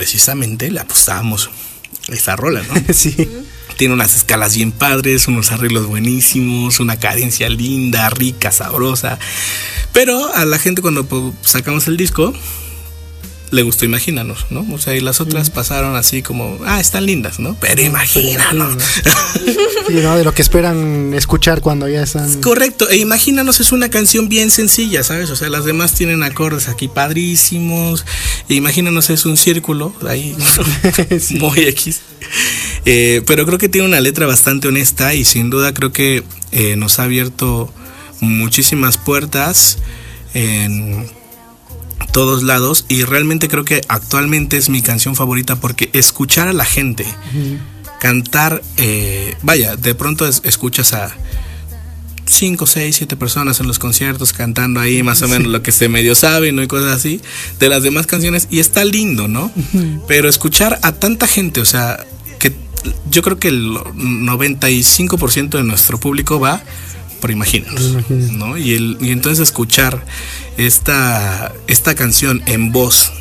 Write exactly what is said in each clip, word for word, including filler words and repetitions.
precisamente le apostábamos esa rola, ¿no? Sí. Tiene unas escalas bien padres, unos arreglos buenísimos, una cadencia linda, rica, sabrosa. Pero a la gente cuando pues, sacamos el disco, le gustó Imagínanos, ¿no? O sea, y las otras mm. pasaron así como, ah, están lindas, ¿no? Pero Imagínanos. Sí, ¿no? De lo que esperan escuchar cuando ya están... Correcto, e Imagínanos es una canción bien sencilla, ¿sabes? O sea, las demás tienen acordes aquí padrísimos. E Imagínanos es un círculo, ahí, sí. Muy X. Eh, pero creo que tiene una letra bastante honesta y sin duda creo que eh, nos ha abierto muchísimas puertas en todos lados, y realmente creo que actualmente es mi canción favorita porque escuchar a la gente uh-huh. cantar, eh, vaya, de pronto es, escuchas a cinco, seis, siete personas en los conciertos cantando ahí más o menos sí. lo que se medio sabe, ¿no? Y cosas así de las demás canciones, y está lindo, ¿no? Uh-huh. Pero escuchar a tanta gente, o sea, que yo creo que el noventa y cinco por ciento de nuestro público va por Imagínanos, ¿no? Y, el, y entonces escuchar esta, esta canción en voz,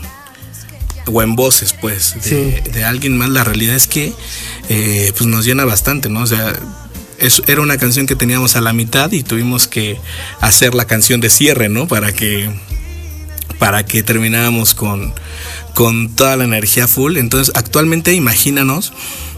o en voces, pues, de, sí. de alguien más, la realidad es que eh, pues nos llena bastante, ¿no? O sea, es, era una canción que teníamos a la mitad y tuvimos que hacer la canción de cierre, ¿no? Para que, para que termináramos con, con toda la energía full. Entonces, actualmente Imagínanos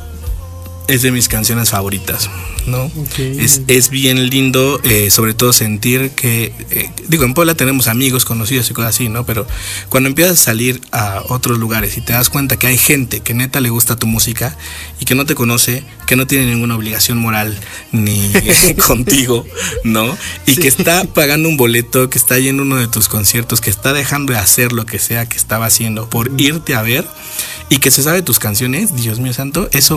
es de mis canciones favoritas, ¿no? Okay. Es, es bien lindo, eh, sobre todo sentir que, eh, digo, en Puebla tenemos amigos, conocidos y cosas así, ¿no? Pero cuando empiezas a salir a otros lugares y te das cuenta que hay gente que neta le gusta tu música y que no te conoce, que no tiene ninguna obligación moral ni contigo, ¿no? Y sí. que está pagando un boleto, que está yendo a uno de tus conciertos, que está dejando de hacer lo que sea que estaba haciendo por irte a ver, y que se sabe tus canciones, Dios mío santo, eso...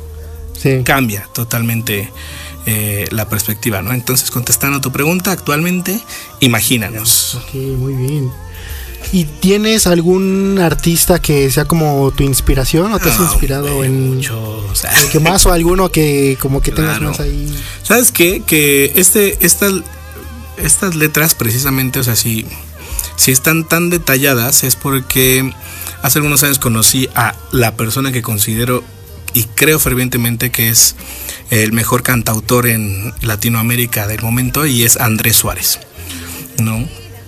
Sí. Cambia totalmente eh, la perspectiva, ¿no? Entonces, contestando a tu pregunta, actualmente, Imagínanos. Ok, muy bien. ¿Y tienes algún artista que sea como tu inspiración o te has oh, inspirado hombre, en mucho, o sea, el que más, o alguno que como que claro. tengas más ahí? ¿Sabes qué? Que este, estas, estas letras precisamente, o sea, si, si están tan detalladas es porque hace algunos años conocí a la persona que considero y creo fervientemente que es el mejor cantautor en Latinoamérica del momento, y es Andrés Suárez, ¿no?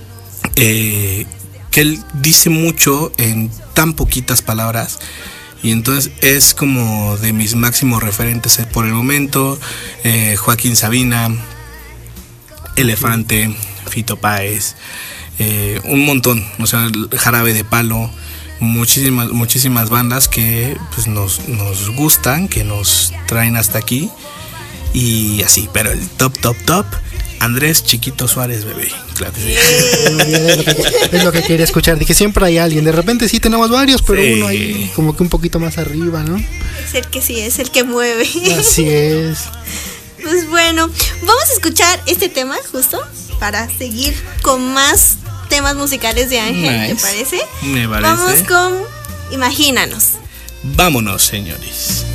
Eh, que él dice mucho en tan poquitas palabras, y entonces es como de mis máximos referentes por el momento. eh, Joaquín Sabina, Elefante, Fito Páez, eh, un montón, o sea, Jarabe de Palo, muchísimas muchísimas bandas que pues nos, nos gustan, que nos traen hasta aquí y así, pero el top top top Andrés Chiquito Suárez, bebé, claro que sí. Es lo que, es lo que quería escuchar, dije siempre hay alguien, de repente sí tenemos varios, pero sí. uno ahí como que un poquito más arriba, ¿no? Es el que sí, es el que mueve. Así es. Pues bueno, vamos a escuchar este tema justo para seguir con más temas musicales de Ángel, nice. ¿Te parece? Me parece. Vamos con Imagínanos. Vámonos, señores.